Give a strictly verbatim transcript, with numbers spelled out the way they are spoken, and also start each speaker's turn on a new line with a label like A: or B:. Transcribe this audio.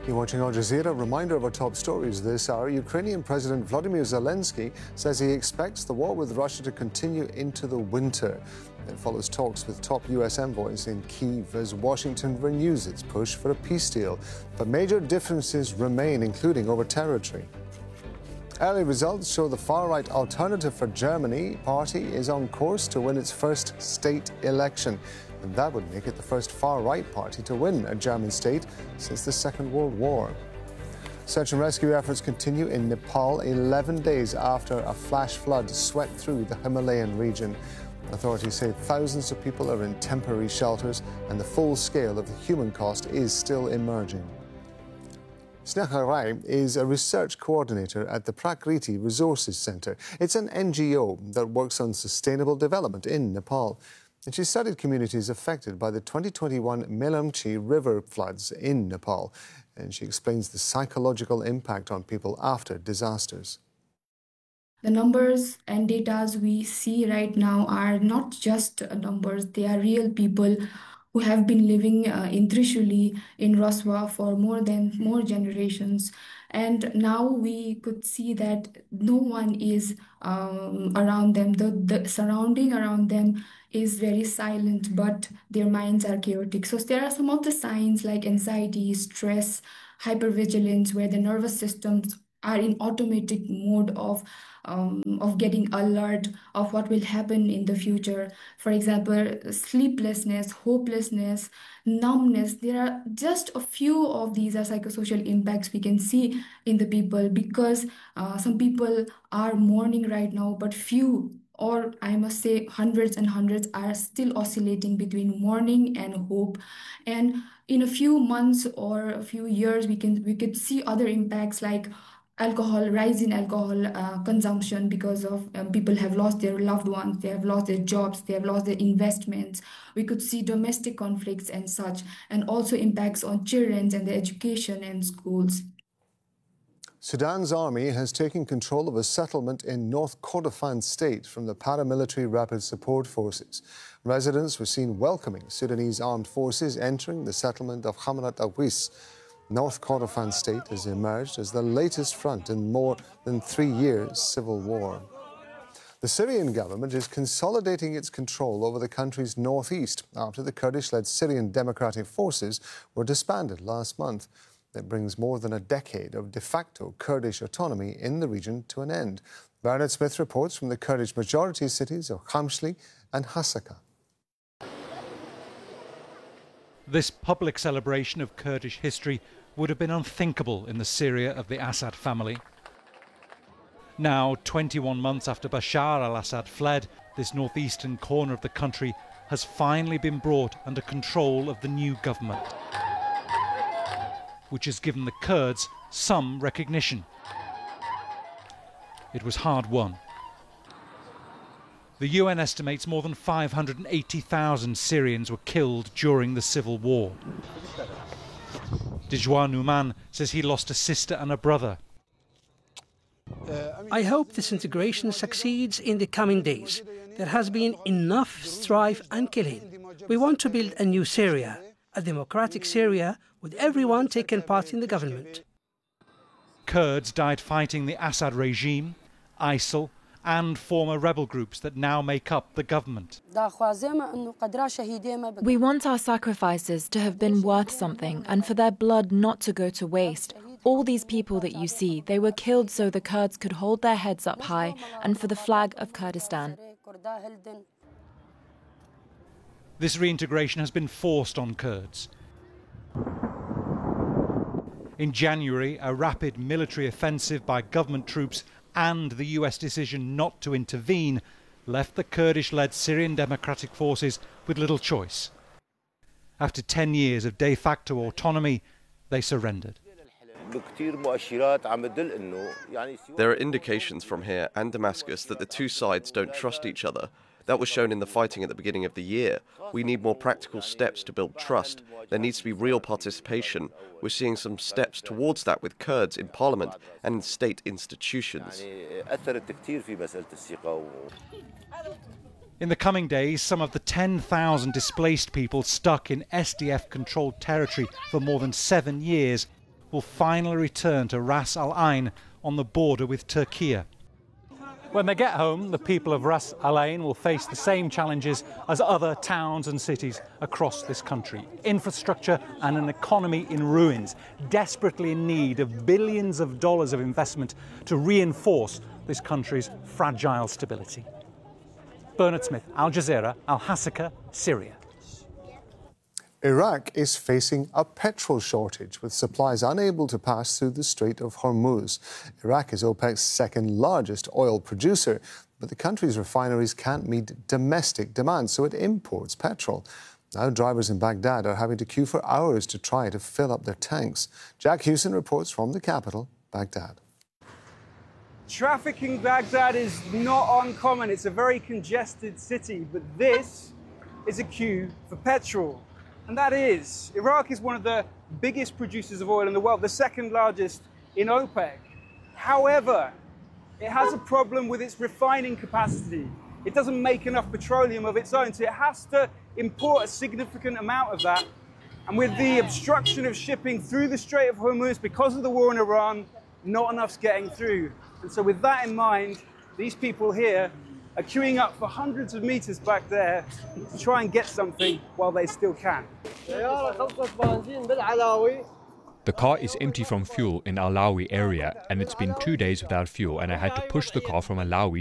A: You're watching Al Jazeera. Reminder of our top stories this hour. Ukrainian President Volodymyr Zelensky says he expects the war with Russia to continue into the winter. It follows talks with top U S envoys in Kyiv as Washington renews its push for a peace deal. But major differences remain, including over territory. Early results show the far-right Alternative for Germany party is on course to win its first state election. And that would make it the first far-right party to win a German state since the Second World War. Search and rescue efforts continue in Nepal eleven days after a flash flood swept through the Himalayan region. Authorities say thousands of people are in temporary shelters and the full scale of the human cost is still emerging. Sneha Rai is a research coordinator at the Prakriti Resources Centre. It's an N G O that works on sustainable development in Nepal. And she studied communities affected by the twenty twenty-one Melamchi River floods in Nepal. And she explains the psychological impact on people after disasters.
B: The numbers and data we see right now are not just numbers, they are real people who have been living uh, in Trishuli, in Raswa for more than more generations. And now we could see that no one is um, around them. The, the surrounding around them is very silent, but their minds are chaotic. So there are some of the signs like anxiety, stress, hypervigilance, where the nervous systems are in automatic mode of um, of getting alert of what will happen in the future. For example, sleeplessness, hopelessness, numbness. There are just a few of these are psychosocial impacts we can see in the people because uh, some people are mourning right now, but few, or I must say hundreds and hundreds, are still oscillating between mourning and hope. And in a few months or a few years, we can we could see other impacts like alcohol, rise in alcohol uh, consumption because of um, people have lost their loved ones, they have lost their jobs, they have lost their investments. We could see domestic conflicts and such, and also impacts on children and their education and schools.
A: Sudan's army has taken control of a settlement in North Kordofan state from the paramilitary Rapid Support Forces. Residents were seen welcoming Sudanese armed forces entering the settlement of Hamrat Awis. North Kordofan state has emerged as the latest front in more than three years' civil war. The Syrian government is consolidating its control over the country's northeast after the Kurdish-led Syrian Democratic Forces were disbanded last month. That brings more than a decade of de facto Kurdish autonomy in the region to an end. Bernard Smith reports from the Kurdish majority cities of Khamshli and Hasaka.
C: This public celebration of Kurdish history would have been unthinkable in the Syria of the Assad family. Now, twenty-one months after Bashar al-Assad fled, this northeastern corner of the country has finally been brought under control of the new government, which has given the Kurds some recognition. It was hard won. The U N estimates more than five hundred eighty thousand Syrians were killed during the civil war. Dijwa Numan says he lost a sister and a brother.
D: I hope this integration succeeds in the coming days. There has been enough strife and killing. We want to build a new Syria, a democratic Syria with everyone taking part in the government.
C: Kurds died fighting the Assad regime, ISIL, and former rebel groups that now make up the government.
E: We want our sacrifices to have been worth something and for their blood not to go to waste. All these people that you see, they were killed so the Kurds could hold their heads up high and for the flag of Kurdistan.
C: This reintegration has been forced on Kurds. In January, a rapid military offensive by government troops and the U S decision not to intervene left the Kurdish-led Syrian Democratic Forces with little choice. After ten years of de facto autonomy, they surrendered.
F: There are indications from here and Damascus that the two sides don't trust each other. That was shown in the fighting at the beginning of the year. We need more practical steps to build trust. There needs to be real participation. We're seeing some steps towards that with Kurds in parliament and in state institutions.
C: In the coming days, some of the ten thousand displaced people stuck in S D F-controlled territory for more than seven years will finally return to Ras Al Ain on the border with Turkey. When they get home, the people of Ras Al Ain will face the same challenges as other towns and cities across this country. Infrastructure and an economy in ruins, desperately in need of billions of dollars of investment to reinforce this country's fragile stability. Bernard Smith, Al Jazeera, Al-Hasaka, Syria.
A: Iraq is facing a petrol shortage, with supplies unable to pass through the Strait of Hormuz. Iraq is OPEC's second largest oil producer, but the country's refineries can't meet domestic demand, so it imports petrol. Now drivers in Baghdad are having to queue for hours to try to fill up their tanks. Jack Hewson reports from the capital, Baghdad.
G: Traffic in Baghdad is not uncommon. It's a very congested city, but this is a queue for petrol. And that is, Iraq is one of the biggest producers of oil in the world, the second largest in OPEC. However, it has a problem with its refining capacity. It doesn't make enough petroleum of its own, so it has to import a significant amount of that. And with the obstruction of shipping through the Strait of Hormuz because of the war in Iran, not enough's getting through. And so with that in mind, these people here are queuing up for hundreds of meters back there to try and get something while they still can.
H: The car is empty from fuel in Alawi area, and it's been two days without fuel, and I had to push the car from Alawi